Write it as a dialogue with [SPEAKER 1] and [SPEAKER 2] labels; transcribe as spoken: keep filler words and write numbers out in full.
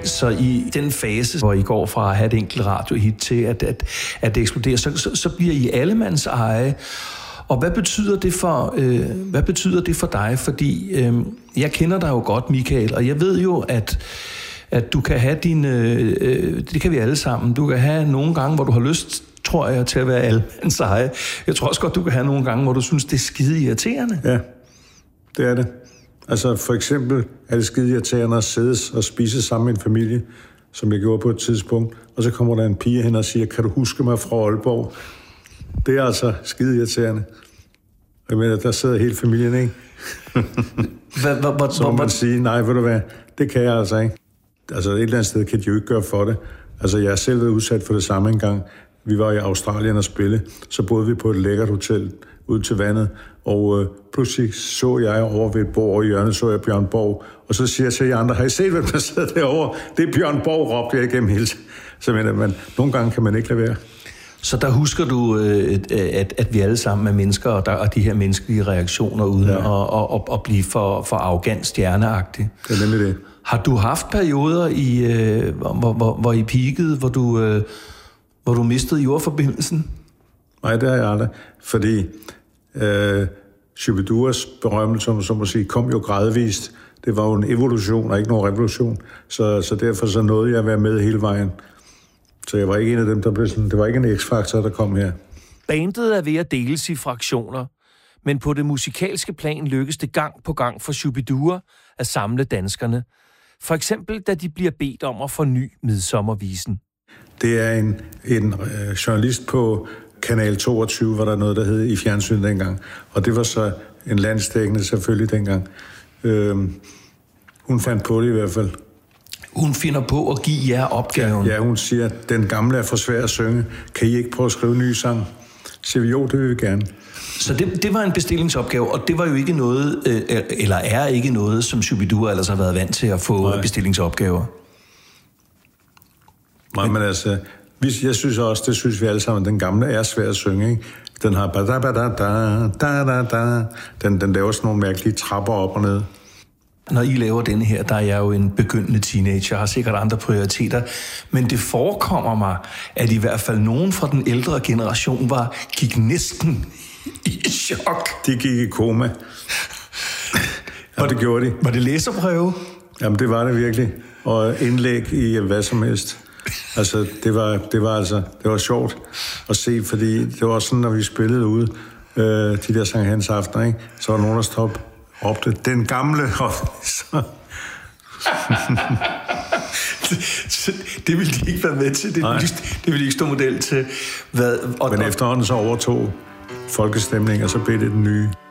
[SPEAKER 1] Så i den fase, hvor I går fra at have et enkelt radiohit til at, at, at det eksploderer, så, så, så bliver I allemands eje. Og hvad betyder det for, øh, hvad betyder det for dig? Fordi øh, jeg kender dig jo godt, Michael, og jeg ved jo, at, at du kan have dine... Øh, det kan vi alle sammen. Du kan have nogle gange, hvor du har lyst, tror jeg, til at være allemands eje. Jeg tror også godt, du kan have nogle gange, hvor du synes, det er skide irriterende.
[SPEAKER 2] Ja, det er det. Altså for eksempel er det skide irriterende at sidde og spise sammen med en familie, som jeg gjorde på et tidspunkt, og så kommer der en pige hen og siger, kan du huske mig fra Aalborg? Det er altså skide irriterende. Jeg mener, der sidder hele familien, ikke?
[SPEAKER 1] Hva, hva, hva,
[SPEAKER 2] så må man sige, nej, ved du hvad, det kan jeg altså ikke. Altså et eller andet sted kan de jo ikke gøre for det. Altså jeg har selv været udsat for det samme engang. Vi var i Australien og spille, så boede vi på et lækkert hotel ud til vandet, og øh, pludselig så jeg over ved et bord, og i hjørnet så jeg Bjørn Borg, og så siger jeg til jer andre, har I set, hvem der sidder derovre? Det er Bjørn Borg, råbte jeg igennem hele tiden. Så mener man, nogle gange kan man ikke lade være.
[SPEAKER 1] Så der husker du, at, at vi alle sammen er mennesker, og, der, og de her menneskelige reaktioner, uden ja. at, at, at blive for, for arrogant stjerneagtig.
[SPEAKER 2] Det er nemlig det.
[SPEAKER 1] Har du haft perioder, i, hvor, hvor, hvor I peakede, hvor du, hvor du mistede jordforbindelsen?
[SPEAKER 2] Nej, det har jeg aldrig. Fordi øh, Shubiduras berømmelse, som så må sige, kom jo gradvist. Det var jo en evolution, og ikke nogen revolution. Så, så derfor så nåede jeg at være med hele vejen. Så jeg var ikke en af dem, der blev sådan... Det var ikke en X-faktor, der kom her.
[SPEAKER 3] Bandet er ved at deles i fraktioner, men på det musikalske plan lykkes det gang på gang for Shubidua at samle danskerne. For eksempel, da de bliver bedt om at forny Midsommervisen.
[SPEAKER 2] Det er en, en øh, journalist på Kanal toogtyve, var der noget, der hed i fjernsyn dengang. Og det var så en landsdækkende selvfølgelig dengang. Øh, hun fandt på det i hvert fald.
[SPEAKER 1] Hun finder på at give jer opgaven.
[SPEAKER 2] Ja, ja, hun siger, at den gamle er for svær at synge. Kan I ikke prøve at skrive en ny sang? Så siger vi, jo, det vil vi gerne.
[SPEAKER 1] Så det, det var en bestillingsopgave, og det var jo ikke noget, øh, eller er ikke noget, som Shubidua ellers har været vant til at få Nej. bestillingsopgaver.
[SPEAKER 2] Nej, men altså, jeg synes også, det synes vi alle sammen, den gamle er svær at synge, ikke? Den har da da da da da da. Den, den laver sådan nogle mærkelige trapper op og ned.
[SPEAKER 1] Når I laver denne her, der er jeg jo en begyndende teenager, har sikkert andre prioriteter, men det forekommer mig, at i hvert fald nogen fra den ældre generation var, gik næsten i chok.
[SPEAKER 2] De gik i koma. Ja, det gjorde de.
[SPEAKER 1] Var det læserbreve?
[SPEAKER 2] Jamen, det var det virkelig. Og indlæg i hvad som helst. Altså, det var, det var altså, det var sjovt at se, fordi det var sådan, når vi spillede ude, øh, de der Sankt Hans aftener, ikke? Så var nogen, der stoppede. Råbte, den gamle så.
[SPEAKER 1] Det ville de ikke være med til. Det ville, de, det ville de ikke stå model til. Hvad,
[SPEAKER 2] og, Men efterhånden så overtog folkestemning, og så blev det den nye.